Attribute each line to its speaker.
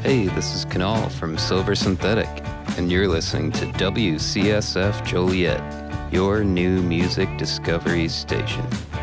Speaker 1: Hey, this is Kanal from Silver Synthetic, and you're listening to WCSF Joliet, your new music discovery station.